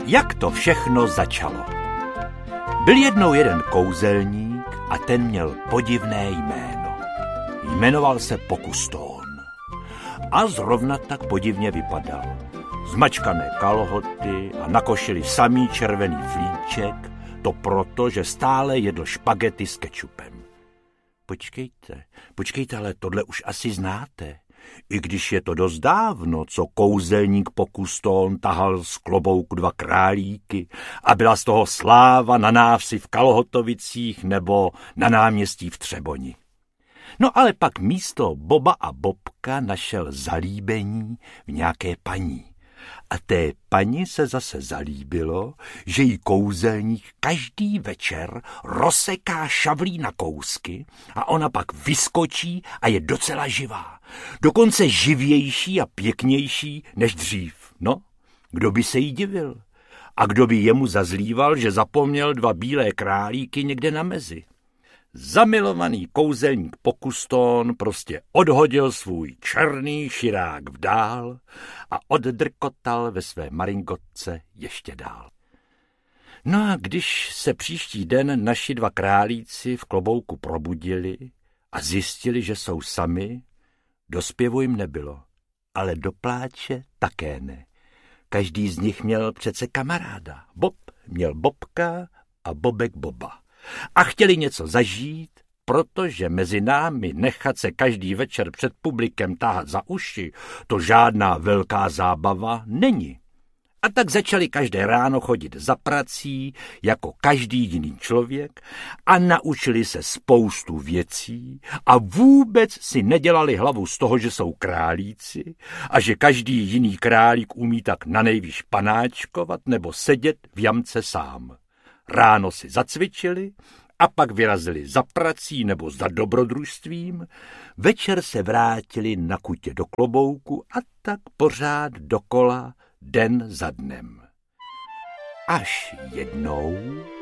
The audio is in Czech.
Jak to všechno začalo? Byl jednou jeden kouzelník a ten měl podivné jméno. Jmenoval se Pokustón. A zrovna tak podivně vypadal. Zmačkané kalhoty a na košili samý červený flíček, to proto, že stále jedl špagety s kečupem. Počkejte, ale tohle už asi znáte. I když je to dost dávno, co kouzelník Pokustón tahal z klobouku 2 králíky a byla z toho sláva na návsi v Kalhotovicích nebo na náměstí v Třeboni. No ale pak místo Boba a Bobka našel zalíbení v nějaké paní. A té paní se zase zalíbilo, že jí kouzelník každý večer rozseká šavlí na kousky a ona pak vyskočí a je docela živá. Dokonce živější a pěknější než dřív. No, kdo by se jí divil? A kdo by jemu zazlíval, že zapomněl 2 bílé králíky někde na mezi? Zamilovaný kouzelník Pokustón prostě odhodil svůj černý širák vdál a oddrkotal ve své maringotce ještě dál. No a když se příští den naši 2 králíci v klobouku probudili a zjistili, že jsou sami, do zpěvu jim nebylo, ale do pláče také ne. Každý z nich měl přece kamaráda. Bob měl Bobka a Bobek Boba. A chtěli něco zažít, protože mezi námi nechat se každý večer před publikem táhat za uši, to žádná velká zábava není. A tak začali každé ráno chodit za prací, jako každý jiný člověk, a naučili se spoustu věcí a vůbec si nedělali hlavu z toho, že jsou králíci a že každý jiný králík umí tak nanejvýš panáčkovat nebo sedět v jamce sám. Ráno si zacvičili a pak vyrazili za prací nebo za dobrodružstvím, večer se vrátili na kutě do klobouku a tak pořád dokola den za dnem. Až jednou